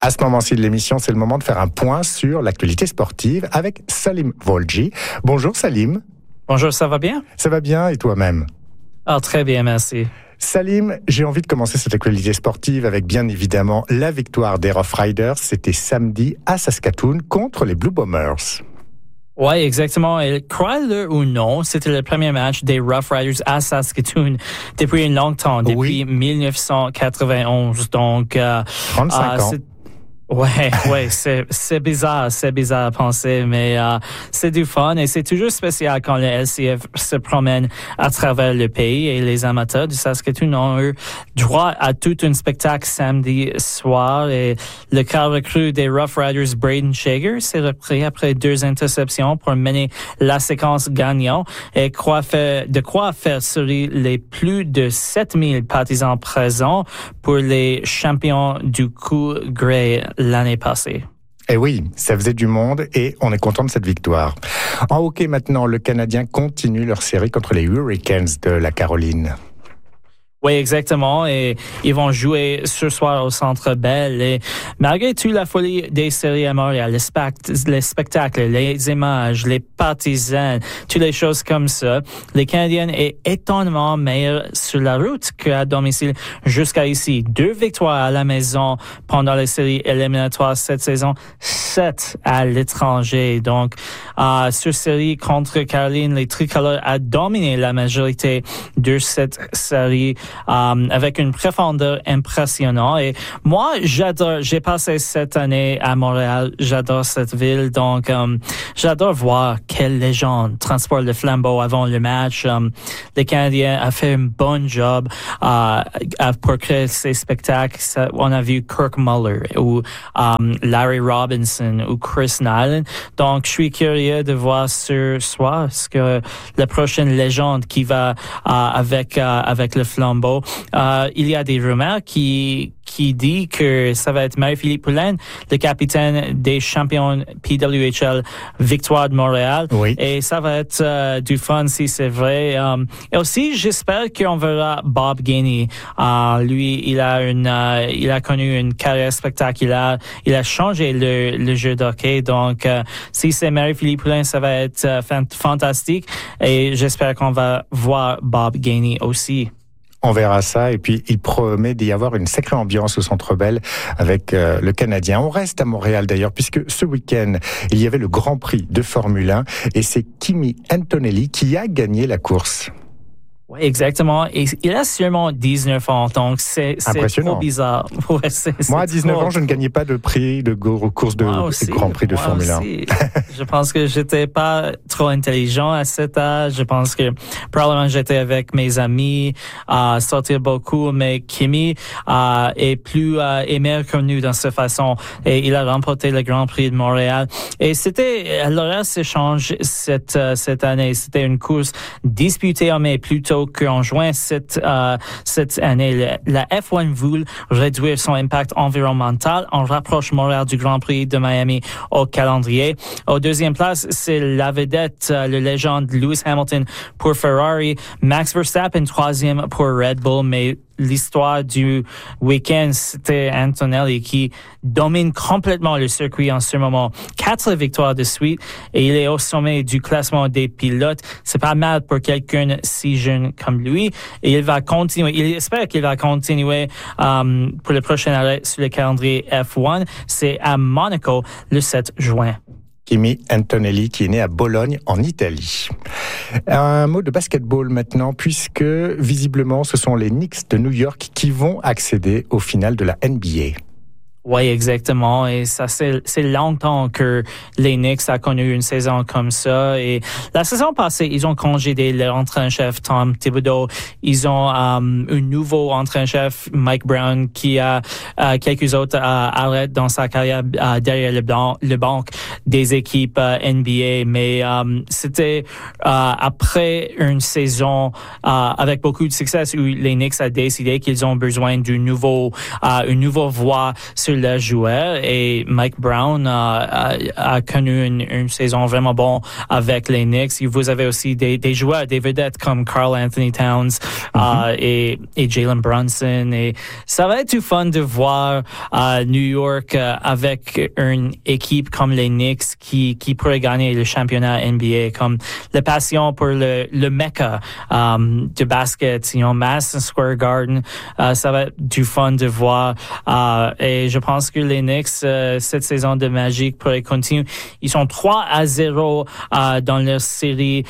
À ce moment-ci de l'émission, c'est le moment de faire un point sur l'actualité sportive avec Salim Volji. Bonjour Salim. Bonjour, ça va bien? Ça va bien et toi-même? Très bien, merci. Salim, j'ai envie de commencer cette actualité sportive avec bien évidemment la victoire des Rough Riders. C'était samedi à Saskatoon contre les Blue Bombers. Oui, exactement. Et croyez-le ou non, c'était le premier match des Rough Riders à Saskatoon depuis un long temps, depuis 1991. Donc, 35 ans. Ouais, c'est bizarre à penser, mais c'est du fun et c'est toujours spécial quand le LCF se promène à travers le pays et les amateurs du Saskatoon ont eu droit à tout un spectacle samedi soir et le quart recrue des Rough Riders, Braden Shager, s'est repris après 2 interceptions pour mener la séquence gagnante et de quoi faire sourire les plus de 7000 partisans présents pour les champions du coup grey l'année passée. Eh oui, ça faisait du monde et on est content de cette victoire. En hockey maintenant, le Canadien continue leur série contre les Hurricanes de la Caroline. Oui, exactement. Et ils vont jouer ce soir au Centre Bell. Et malgré tout la folie des séries à Montréal, les spectacles, les images, les partisans, toutes les choses comme ça, les Canadiens est étonnamment meilleurs sur la route qu'à domicile jusqu'à ici. 2 victoires à la maison pendant les séries éliminatoires cette saison, 7 à l'étranger. Donc, sur série contre Caroline, les Tricolores a dominé la majorité de cette série. Avec une profondeur impressionnante. Et moi, j'ai passé cette année à Montréal, j'adore cette ville, donc j'adore voir quelle légende transporte le flambeau avant le match. Les Canadiens ont fait un bon job pour créer ces spectacles. On a vu Kirk Muller ou Larry Robinson ou Chris Nyland. Donc, je suis curieux de voir ce soir ce que la prochaine légende qui va avec le flambeau. Il y a des rumeurs qui dit que ça va être Marie-Philippe Poulin, le capitaine des champions PWHL Victoire de Montréal. Oui. Et ça va être du fun si c'est vrai. Et aussi, j'espère qu'on verra Bob Gainey. Lui, il a connu une carrière spectaculaire. Il a changé le jeu d'hockey. Donc, si c'est Marie-Philippe Poulin, ça va être fantastique. Et j'espère qu'on va voir Bob Gainey aussi. On verra ça et puis il promet d'y avoir une sacrée ambiance au Centre Bell avec le Canadien. On reste à Montréal d'ailleurs puisque ce week-end, il y avait le Grand Prix de Formule 1 et c'est Kimi Antonelli qui a gagné la course. Oui, exactement. Et il a seulement 19 ans, donc c'est trop bizarre. Ouais, moi, à 19 ans, je ne gagnais pas de prix de course de Grand Prix de Formule 1. Je pense que j'étais pas trop intelligent à cet âge. Je pense que probablement j'étais avec mes amis à sortir beaucoup, mais Kimi est plus meilleur que nous dans cette façon. Et il a remporté le Grand Prix de Montréal. Et l'horaire s'est changé cette année. C'était une course disputée en mai plutôt qu'en juin cette année. La F1 voulait réduire son impact environnemental. On rapproche Montréal du Grand Prix de Miami au calendrier. Au deuxième place, c'est la vedette, le légende Lewis Hamilton pour Ferrari. Max Verstappen, 3e pour Red Bull, mais l'histoire du week-end, c'était Antonelli qui domine complètement le circuit en ce moment. 4 victoires de suite et il est au sommet du classement des pilotes. C'est pas mal pour quelqu'un si jeune comme lui. Et il espère qu'il va continuer pour le prochain arrêt sur le calendrier F1. C'est à Monaco le 7 juin. Kimi Antonelli qui est né à Bologne en Italie. Un mot de basketball maintenant puisque visiblement ce sont les Knicks de New York qui vont accéder au final de la NBA. Oui, exactement. Et ça, c'est longtemps que les Knicks a connu une saison comme ça. Et la saison passée, ils ont congédé leur entraîneur-chef Tom Thibodeau. Ils ont un nouveau entraîneur-chef Mike Brown qui a quelques autres arrêts dans sa carrière derrière le banc des équipes NBA. Mais c'était après une saison avec beaucoup de succès où les Knicks a décidé qu'ils ont besoin d'une nouvelle voix sur sur les joueurs et Mike Brown a connu une saison vraiment bonne avec les Knicks. Vous avez aussi des joueurs, des vedettes comme Karl Anthony Towns et Jalen Brunson. Et ça va être du fun de voir New York avec une équipe comme les Knicks qui pourrait gagner le championnat NBA, comme la passion pour le mecca de basket, Madison Square Garden. Ça va être du fun de voir. Et je pense que les Knicks, cette saison de Magic pourrait continuer. Ils sont 3-0 dans leur série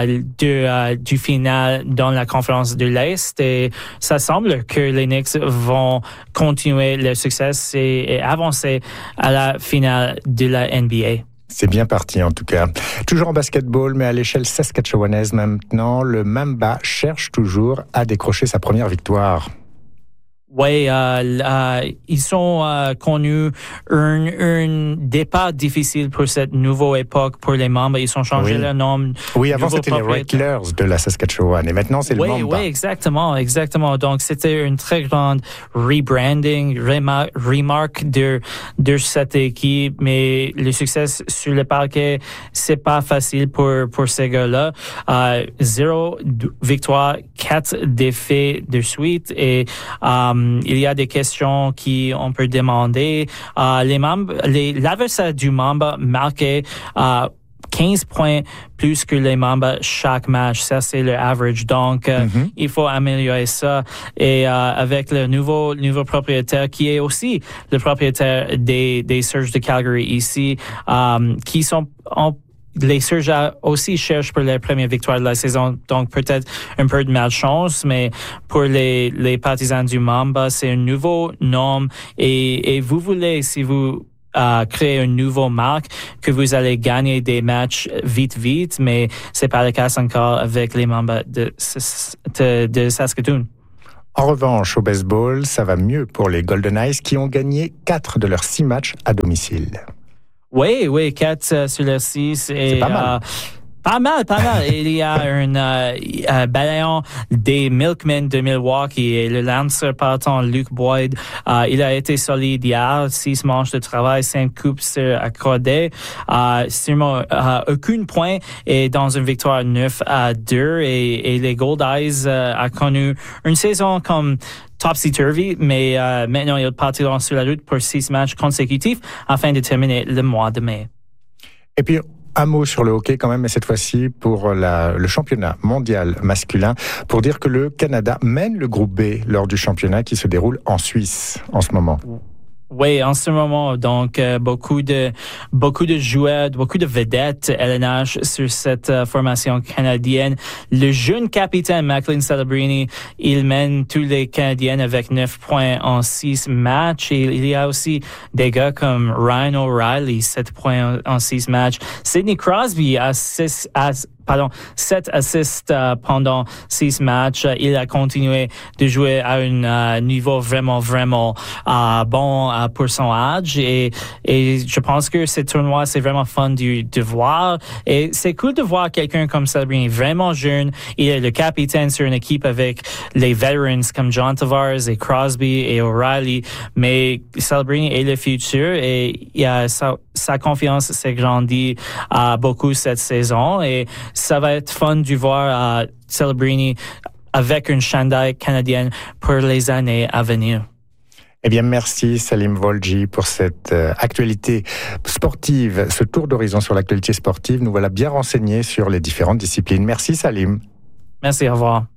du final dans la conférence de l'Est. Et ça semble que les Knicks vont continuer leur succès et avancer à la finale de la NBA. C'est bien parti en tout cas. Toujours en basketball, mais à l'échelle saskatchewanaise maintenant, le Mamba cherche toujours à décrocher sa première victoire. Oui, ils ont connu un départ difficile pour cette nouvelle époque pour les Mamba. Ils ont changé leur nom. Oui, avant c'était les Rattlers de la Saskatchewan et maintenant c'est le Mamba. Oui, exactement. Donc c'était une très grande rebranding, remarque de cette équipe, mais le succès sur le parquet, c'est pas facile pour ces gars-là. 0 victoire, 4 défaites de suite et il y a des questions qu'on peut demander. L'adversaire du Mamba marquait 15 points plus que les Mamba chaque match. Ça, c'est le average. Donc, il faut améliorer ça. Et avec le nouveau propriétaire, qui est aussi le propriétaire des Surge de Calgary ici, qui sont les Surges aussi cherchent pour la première victoire de la saison, donc peut-être un peu de malchance, mais pour les partisans du Mamba, c'est un nouveau nom et vous voulez, si vous créez une nouvelle marque, que vous allez gagner des matchs vite, mais c'est pas le cas encore avec les Mamba de Saskatoon. En revanche, au baseball, ça va mieux pour les Golden Eyes qui ont gagné 4 de leurs 6 matchs à domicile. Oui, 4 sur les 6. C'est pas mal. Pas mal. Il y a un balayant des Milkmen de Milwaukee et le lanceur partant Luke Boyd. Il a été solide hier, 6 manches de travail, 5 coupes accordées. Sûrement aucun point et dans une victoire 9-2 et les Gold Eyes a connu une saison comme topsy-turvy, mais maintenant ils partiront sur la route pour 6 matchs consécutifs afin de terminer le mois de mai. Et puis, un mot sur le hockey quand même, mais cette fois-ci pour le championnat mondial masculin, pour dire que le Canada mène le groupe B lors du championnat qui se déroule en Suisse en ce moment. Oui, en ce moment, donc beaucoup de joueurs, beaucoup de vedettes LNH sur cette formation canadienne. Le jeune capitaine Macklin Celebrini, il mène tous les Canadiens avec 9 points en 6 matchs. Et il y a aussi des gars comme Ryan O'Reilly, 7 points en 6 matchs. Sidney Crosby a 7 assists pendant 6 matchs. Il a continué de jouer à un niveau vraiment bon pour son âge et je pense que ce tournoi c'est vraiment fun de voir et c'est cool de voir quelqu'un comme Celebrini vraiment jeune. Il est le capitaine sur une équipe avec les veterans comme John Tavares et Crosby et O'Reilly, mais Celebrini est le futur et sa confiance s'est grandie beaucoup cette saison et ça va être fun de voir Celebrini avec une chandail canadienne pour les années à venir. Eh bien, merci Salim Volji pour cette actualité sportive, ce tour d'horizon sur l'actualité sportive. Nous voilà bien renseignés sur les différentes disciplines. Merci Salim. Merci, au revoir.